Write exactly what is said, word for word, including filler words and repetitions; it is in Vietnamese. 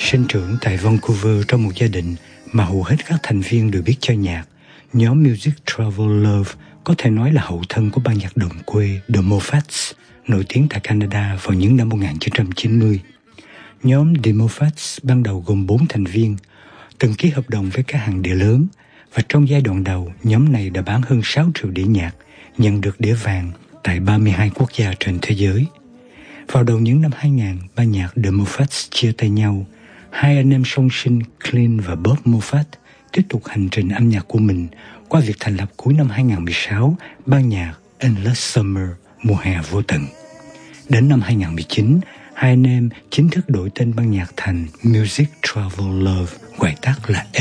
Sinh trưởng tại Vancouver trong một gia đình mà hầu hết các thành viên đều biết chơi nhạc, nhóm Music Travel Love có thể nói là hậu thân của ban nhạc đồng quê The Moffats, nổi tiếng tại Canada vào những năm một nghìn chín trăm chín mươi. Nhóm The Moffats ban đầu gồm bốn thành viên, từng ký hợp đồng với các hãng đĩa lớn, và trong giai đoạn đầu, nhóm này đã bán hơn sáu triệu đĩa nhạc, nhận được đĩa vàng tại ba mươi hai quốc gia trên thế giới. Vào đầu những năm hai nghìn, ban nhạc The Moffats chia tay nhau. Hai anh em song sinh Clint và Bob Moffat tiếp tục hành trình âm nhạc của mình qua việc thành lập cuối năm hai nghìn không trăm mười sáu ban nhạc Endless Summer, mùa hè vô tận. Đến năm hai nghìn không trăm mười chín, hai anh em chính thức đổi tên ban nhạc thành Music Travel Love, gọi tắt là